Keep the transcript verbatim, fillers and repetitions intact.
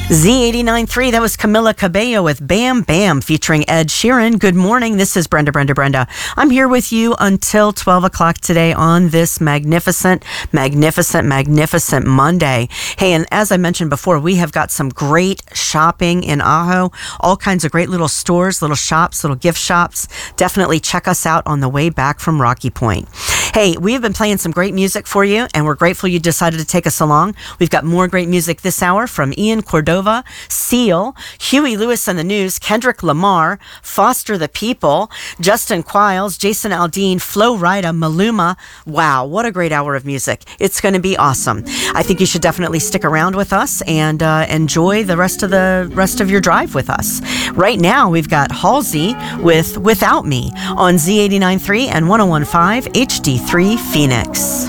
Z eighty-nine point three, that was Camila Cabello with Bam Bam featuring Ed Sheeran. Good morning. This is Brenda, Brenda, Brenda. I'm here with you until twelve o'clock today on this magnificent, magnificent, magnificent Monday. Hey, and as I mentioned before, we have got some great shopping in Ajo. All kinds of great little stores, little shops, little gift shops. Definitely check us out on the way back from Rocky Point. Hey, we have been playing some great music for you, and we're grateful you decided to take us along. We've got more great music this hour from Ian Cordova, Seal, Huey Lewis and the News, Kendrick Lamar, Foster the People, Justin Quiles, Jason Aldean, Flo Rida, Maluma. Wow, what a great hour of music. It's going to be awesome. I think you should definitely stick around with us and uh, enjoy the rest of the rest of your drive with us. Right now, we've got Halsey with Without Me on Z eighty-nine point three and one oh one point five H D three Phoenix.